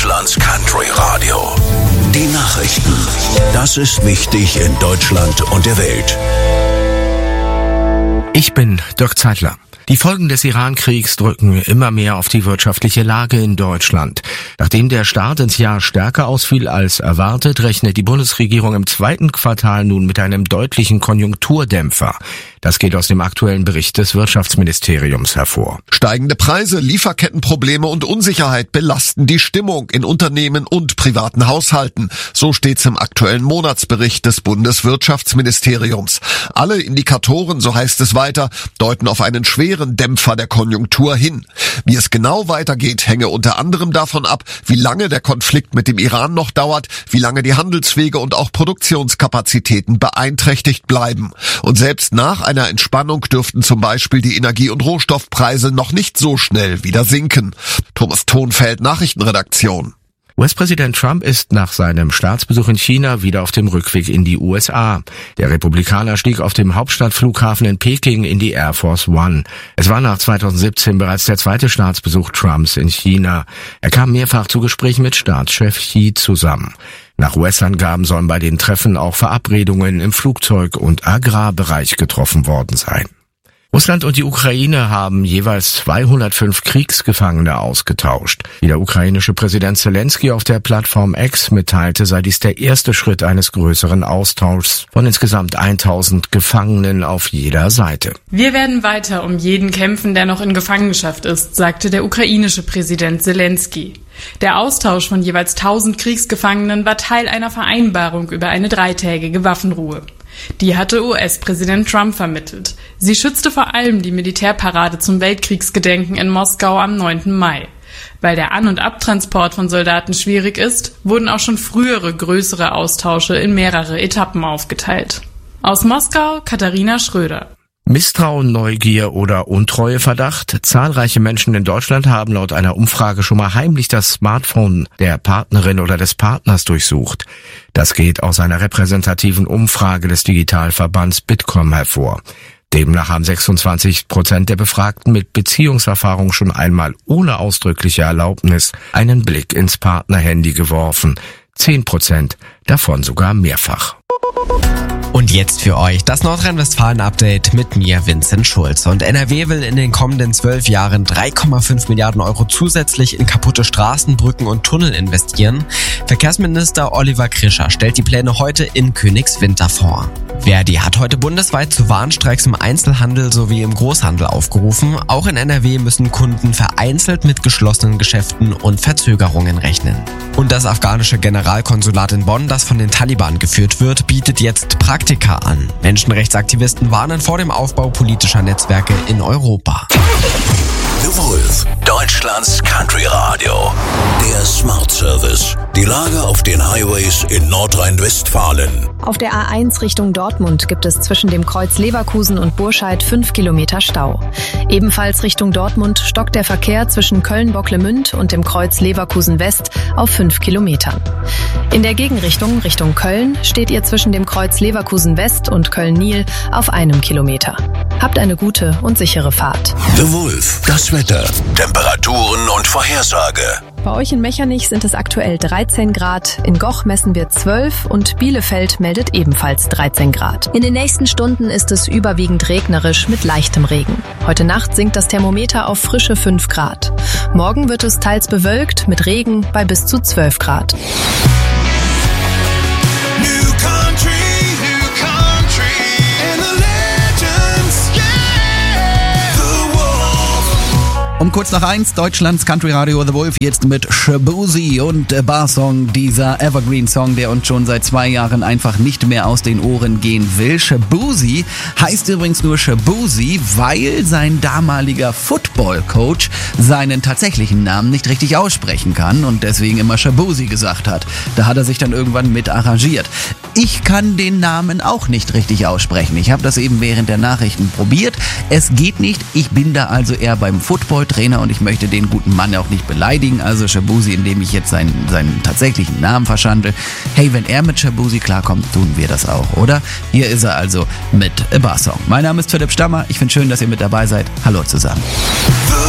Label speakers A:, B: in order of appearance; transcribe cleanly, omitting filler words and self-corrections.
A: Deutschlands Country Radio. Die Nachrichten. Das ist wichtig in Deutschland und der Welt.
B: Ich bin Dirk Zeitler. Die Folgen des Iran-Kriegs drücken immer mehr auf die wirtschaftliche Lage in Deutschland. Nachdem der Start ins Jahr stärker ausfiel als erwartet, rechnet die Bundesregierung im zweiten Quartal nun mit einem deutlichen Konjunkturdämpfer. Das geht aus dem aktuellen Bericht des Wirtschaftsministeriums hervor.
C: Steigende Preise, Lieferkettenprobleme und Unsicherheit belasten die Stimmung in Unternehmen und privaten Haushalten. So steht's im aktuellen Monatsbericht des Bundeswirtschaftsministeriums. Alle Indikatoren, so heißt es weiter, deuten auf einen schweren Dämpfer der Konjunktur hin. Wie es genau weitergeht, hänge unter anderem davon ab, wie lange der Konflikt mit dem Iran noch dauert, wie lange die Handelswege und auch Produktionskapazitäten beeinträchtigt bleiben. Und selbst nach einer Entspannung dürften zum Beispiel die Energie- und Rohstoffpreise noch nicht so schnell wieder sinken. Thomas Thonfeld, Nachrichtenredaktion.
B: US-Präsident Trump ist nach seinem Staatsbesuch in China wieder auf dem Rückweg in die USA. Der Republikaner stieg auf dem Hauptstadtflughafen in Peking in die Air Force One. Es war nach 2017 bereits der zweite Staatsbesuch Trumps in China. Er kam mehrfach zu Gesprächen mit Staatschef Xi zusammen. Nach US-Angaben sollen bei den Treffen auch Verabredungen im Flugzeug- und Agrarbereich getroffen worden sein. Russland und die Ukraine haben jeweils 205 Kriegsgefangene ausgetauscht. Wie der ukrainische Präsident Zelensky auf der Plattform X mitteilte, sei dies der erste Schritt eines größeren Austauschs von insgesamt 1000 Gefangenen auf jeder Seite.
D: Wir werden weiter um jeden kämpfen, der noch in Gefangenschaft ist, sagte der ukrainische Präsident Zelensky. Der Austausch von jeweils 1000 Kriegsgefangenen war Teil einer Vereinbarung über eine 3-tägige Waffenruhe. Die hatte US-Präsident Trump vermittelt. Sie schützte vor allem die Militärparade zum Weltkriegsgedenken in Moskau am 9. Mai. Weil der An- und Abtransport von Soldaten schwierig ist, wurden auch schon frühere größere Austausche in mehrere Etappen aufgeteilt. Aus Moskau, Katharina Schröder.
B: Misstrauen, Neugier oder Untreueverdacht? Zahlreiche Menschen in Deutschland haben laut einer Umfrage schon mal heimlich das Smartphone der Partnerin oder des Partners durchsucht. Das geht aus einer repräsentativen Umfrage des Digitalverbands Bitkom hervor. Demnach haben 26% der Befragten mit Beziehungserfahrung schon einmal ohne ausdrückliche Erlaubnis einen Blick ins Partnerhandy geworfen. 10% davon sogar mehrfach.
E: Und jetzt für euch das Nordrhein-Westfalen-Update mit mir, Vincent Schulz. Und NRW will in den kommenden 12 Jahren 3,5 Milliarden Euro zusätzlich in kaputte Straßen, Brücken und Tunnel investieren. Verkehrsminister Oliver Krischer stellt die Pläne heute in Königswinter vor. Verdi hat heute bundesweit zu Warnstreiks im Einzelhandel sowie im Großhandel aufgerufen. Auch in NRW müssen Kunden vereinzelt mit geschlossenen Geschäften und Verzögerungen rechnen. Und das afghanische Generalkonsulat in Bonn, das von den Taliban geführt wird, bietet jetzt Praktika an. Menschenrechtsaktivisten warnen vor dem Aufbau politischer Netzwerke in Europa.
A: The Wolf, Deutschlands Country Radio. Der Smart Service. Die Lage auf den Highways in Nordrhein-Westfalen.
F: Auf der A1 Richtung Dortmund gibt es zwischen dem Kreuz Leverkusen und Burscheid 5 Kilometer Stau. Ebenfalls Richtung Dortmund stockt der Verkehr zwischen Köln-Bocklemünd und dem Kreuz Leverkusen West auf 5 Kilometern. In der Gegenrichtung Richtung Köln steht ihr zwischen dem Kreuz Leverkusen West und Köln-Nil auf 1 Kilometer. Habt eine gute und sichere Fahrt.
A: The Wolf, das Wetter, Temperaturen und Vorhersage.
F: Bei euch in Mechernich sind es aktuell 13 Grad, in Goch messen wir 12 und Bielefeld meldet ebenfalls 13 Grad. In den nächsten Stunden ist es überwiegend regnerisch mit leichtem Regen. Heute Nacht sinkt das Thermometer auf frische 5 Grad. Morgen wird es teils bewölkt mit Regen bei bis zu 12 Grad.
G: Um kurz nach 1, Deutschlands Country Radio The Wolf, jetzt mit Shaboozey und Barsong, dieser Evergreen-Song, der uns schon seit 2 Jahren einfach nicht mehr aus den Ohren gehen will. Shaboozey heißt übrigens nur Shaboozey, weil sein damaliger Football-Coach seinen tatsächlichen Namen nicht richtig aussprechen kann und deswegen immer Shaboozey gesagt hat. Da hat er sich dann irgendwann mit arrangiert. Ich kann den Namen auch nicht richtig aussprechen. Ich habe das eben während der Nachrichten probiert. Es geht nicht. Ich bin da also eher beim Football-Trainer und ich möchte den guten Mann auch nicht beleidigen. Also Shaboozey, indem ich jetzt seinen tatsächlichen Namen verschandel. Hey, wenn er mit Shaboozey klarkommt, tun wir das auch, oder? Hier ist er also mit Barsong. Mein Name ist Philipp Stammer. Ich finde schön, dass ihr mit dabei seid. Hallo zusammen.